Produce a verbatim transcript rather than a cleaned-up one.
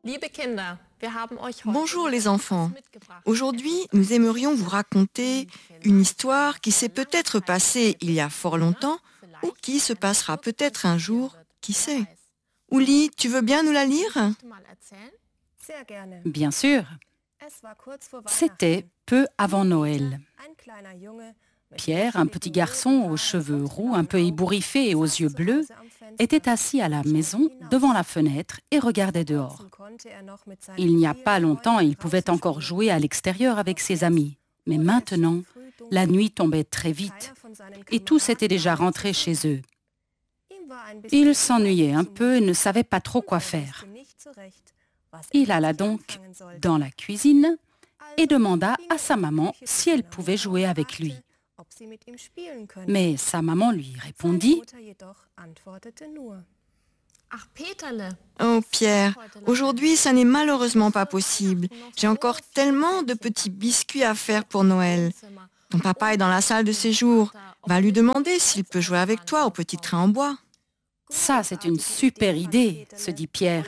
Bonjour les enfants. Aujourd'hui, nous aimerions vous raconter une histoire qui s'est peut-être passée il y a fort longtemps ou qui se passera peut-être un jour, qui sait. Ouli, tu veux bien nous la lire? Sehr gerne. Bien sûr, Es war kurz vor c'était Weihnachten. peu avant Noël. Ein kleiner Junge mit Pierre, un petit garçon aux cheveux roux, un peu ébouriffé et aux yeux bleus, était assis à la maison devant la fenêtre et regardait dehors. Il n'y a pas longtemps, il pouvait encore jouer à l'extérieur avec ses amis. Mais maintenant, la nuit tombait très vite et tous étaient déjà rentrés chez eux. Il s'ennuyait un peu et ne savait pas trop quoi faire. Il alla donc dans la cuisine et demanda à sa maman si elle pouvait jouer avec lui. Mais sa maman lui répondit Oh Pierre, aujourd'hui ça n'est malheureusement pas possible. J'ai encore tellement de petits biscuits à faire pour Noël. Ton papa est dans la salle de séjour. Va lui demander s'il peut jouer avec toi au petit train en bois. « Ça, c'est une super idée », se dit Pierre.